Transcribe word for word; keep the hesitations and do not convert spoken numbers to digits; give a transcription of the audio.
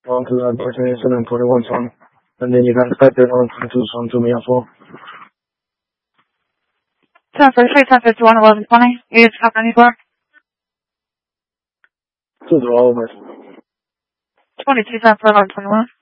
on to that seven forty-one song. And then you got five thirty-one twenty-two song to me at four. ten forty-three, ten fifty-one, eleven twenty. You just have ninety-four. Those are all of us. twenty-two, ten for eleven twenty-one.